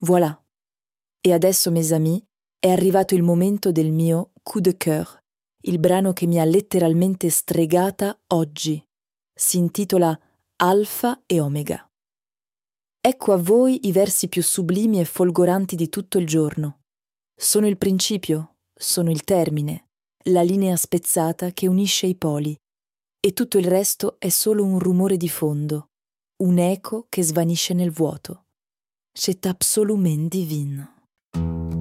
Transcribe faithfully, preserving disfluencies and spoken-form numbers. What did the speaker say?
Voilà. E adesso, mes amis, è arrivato il momento del mio coup de cœur, il brano che mi ha letteralmente stregata oggi. Si intitola Alfa e Omega. Ecco a voi i versi più sublimi e folgoranti di tutto il giorno. Sono il principio, sono il termine, la linea spezzata che unisce i poli, e tutto il resto è solo un rumore di fondo, un eco che svanisce nel vuoto. C'est absolument divin.